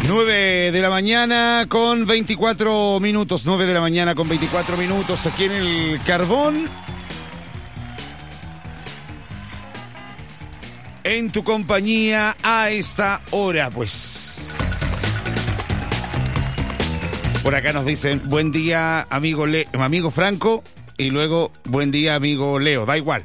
9 de la mañana con 24 minutos. 9 de la mañana con 24 minutos aquí en el Carbón. En tu compañía a esta hora, pues. Por acá nos dicen, buen día, amigo Franco, y luego, buen día, amigo Leo. Da igual.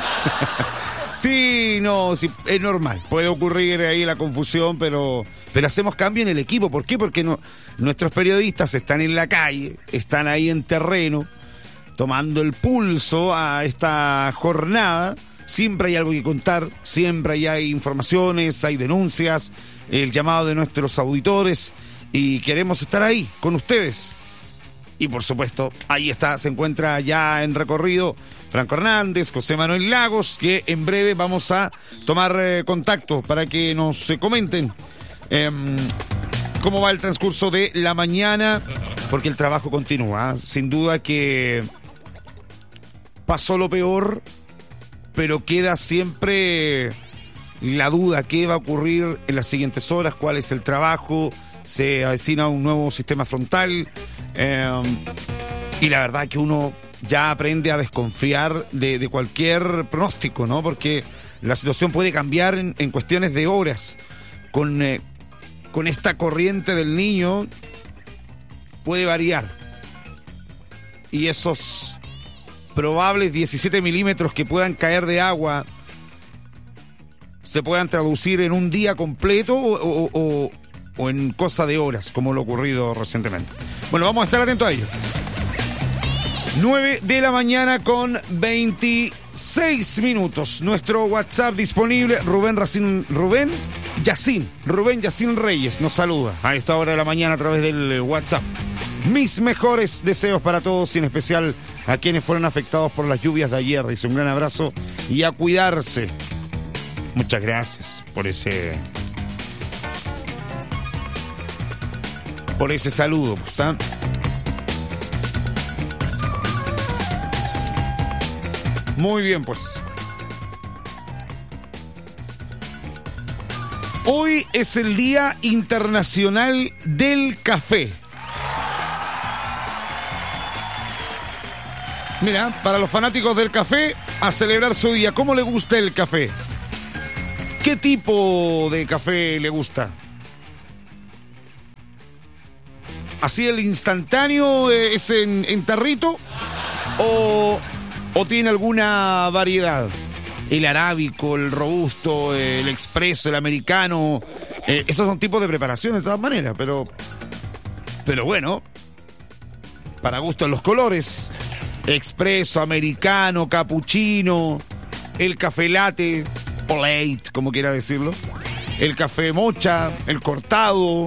Sí, no, sí, es normal. Puede ocurrir ahí la confusión, pero hacemos cambio en el equipo. ¿Por qué? Porque nuestros periodistas están en la calle, están ahí en terreno, tomando el pulso a esta jornada. Siempre hay algo que contar, siempre hay informaciones, hay denuncias, el llamado de nuestros auditores, y queremos estar ahí con ustedes. Y por supuesto, ahí está, se encuentra ya en recorrido Franco Hernández, José Manuel Lagos, que en breve vamos a tomar contacto para que nos comenten cómo va el transcurso de la mañana, porque el trabajo continúa. Sin duda que pasó lo peor, pero queda siempre la duda, qué va a ocurrir en las siguientes horas, cuál es el trabajo, se avecina un nuevo sistema frontal, y la verdad que uno ya aprende a desconfiar de cualquier pronóstico, ¿no? Porque la situación puede cambiar en cuestiones de horas. Con esta corriente del Niño puede variar. Y esos probables 17 milímetros que puedan caer de agua se puedan traducir en un día completo o en cosa de horas, como lo ocurrido recientemente. Bueno, vamos a estar atentos a ello. 9 de la mañana con 26 minutos. Nuestro WhatsApp disponible, Rubén Yacín Reyes nos saluda a esta hora de la mañana a través del WhatsApp. Mis mejores deseos para todos y en especial a quienes fueron afectados por las lluvias de ayer. Dice un gran abrazo y a cuidarse. Muchas gracias por ese saludo, pues, ¿ah? Muy bien, pues. Hoy es el Día Internacional del Café. Mira, para los fanáticos del café, a celebrar su día. ¿Cómo le gusta el café? ¿Qué tipo de café le gusta? ¿Así el instantáneo es en tarrito? ¿O tiene alguna variedad? El arábico, el robusto, el expreso, el americano. Esos son tipos de preparación de todas maneras, pero bueno, para gusto los colores. Expreso, americano, cappuccino, el café latte, o late, como quiera decirlo. El café mocha, el cortado.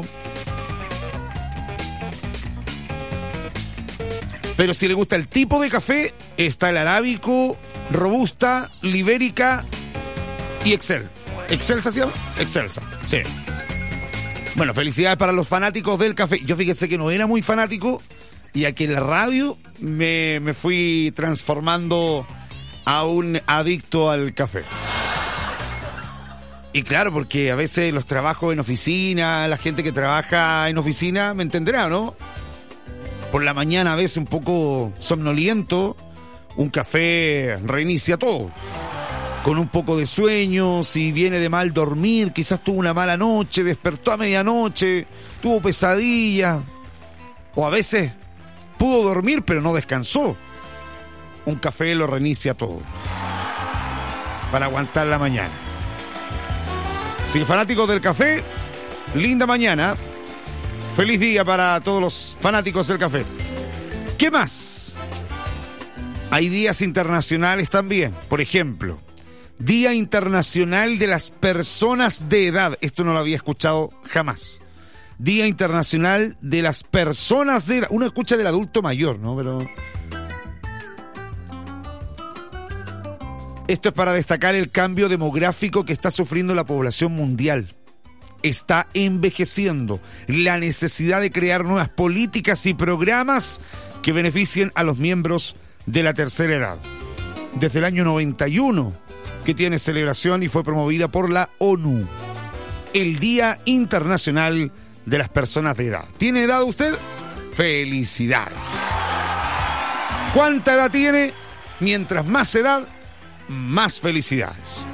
Pero si le gusta el tipo de café, está el arábico, robusta, libérica y Excel. ¿Excelsa se llama? Excelsa, sí. Bueno, felicidades para los fanáticos del café. Yo fíjese que no era muy fanático y aquí en la radio me fui transformando a un adicto al café. Y claro, porque a veces los trabajos en oficina, la gente que trabaja en oficina, me entenderá, ¿no? Por la mañana a veces un poco somnoliento, un café reinicia todo. Con un poco de sueño, si viene de mal dormir, quizás tuvo una mala noche, despertó a medianoche, tuvo pesadillas, o a veces pudo dormir pero no descansó. Un café lo reinicia todo para aguantar la mañana. Si fanáticos del café, linda mañana. Feliz día para todos los fanáticos del café. ¿Qué más? Hay días internacionales también. Por ejemplo, Día Internacional de las Personas de Edad. Esto no lo había escuchado jamás. Día Internacional de las Personas de Edad. Uno escucha del adulto mayor, ¿no? Pero esto es para destacar el cambio demográfico que está sufriendo la población mundial. Está envejeciendo, la necesidad de crear nuevas políticas y programas que beneficien a los miembros de la tercera edad. Desde el año 91 que tiene celebración y fue promovida por la ONU. El Día Internacional de las personas de edad. ¿Tiene edad usted? Felicidades. ¿Cuánta edad tiene? Mientras más edad, más felicidades.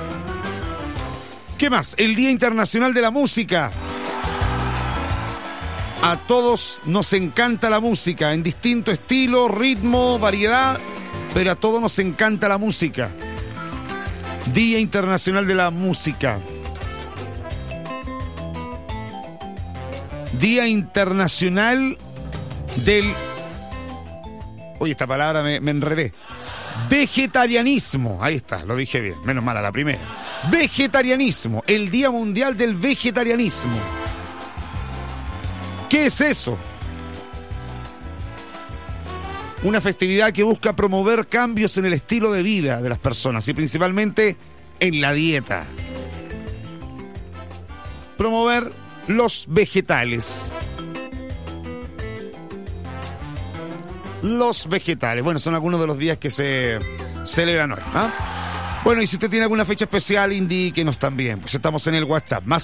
¿Qué más? El Día Internacional de la Música. A todos nos encanta la música, en distinto estilo, ritmo, variedad, pero a todos nos encanta la música. Día Internacional de la Música. Día Internacional del... Oye, esta palabra me enredé. Vegetarianismo. Ahí está, lo dije bien. Menos mal a la primera. Vegetarianismo. El Día Mundial del Vegetarianismo. ¿Qué es eso? Una festividad que busca promover cambios en el estilo de vida de las personas y principalmente en la dieta. Promover los vegetales. Los vegetales. Bueno, son algunos de los días que se celebran hoy, ¿no? Bueno, y si usted tiene alguna fecha especial, indíquenos también. Pues estamos en el WhatsApp. Más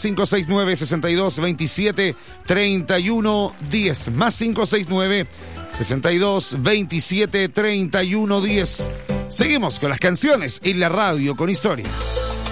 569-62-27-31-10. Más 569-62-27-31-10. Seguimos con las canciones en la radio con historia.